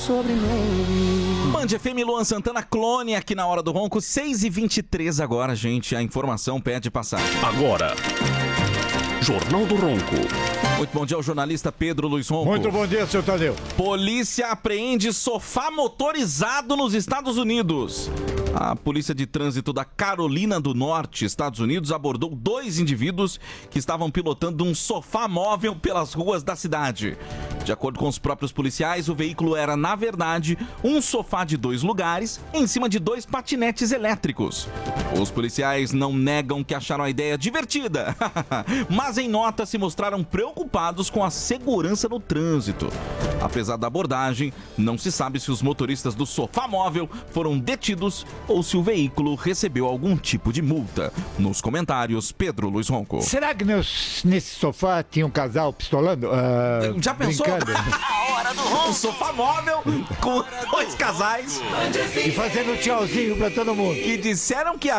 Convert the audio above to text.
sobre mim. Band FM, Luan Santana, Clone aqui na Hora do Ronco, 6h23 agora, gente. A informação pede passagem. Agora, Jornal do Ronco. Muito bom dia ao jornalista Pedro Luiz Ronco. Muito bom dia, seu Tadeu. Polícia apreende sofá motorizado nos Estados Unidos. A Polícia de Trânsito da Carolina do Norte, Estados Unidos, abordou 2 indivíduos que estavam pilotando um sofá móvel pelas ruas da cidade. De acordo com os próprios policiais, o veículo era, na verdade, um sofá de 2 lugares em cima de 2 patinetes elétricos. Os policiais não negam que acharam a ideia divertida, mas em nota se mostraram preocupados com a segurança no trânsito. Apesar da abordagem, não se sabe se os motoristas do sofá móvel foram detidos ou se o veículo recebeu algum tipo de multa. Nos comentários, Pedro Luiz Ronco. Será que nesse sofá tinha um casal pistolando? Já pensou? Brincando? A Hora do Ronco. Um sofá móvel com 2 casais E fazendo tchauzinho pra todo mundo. que disseram que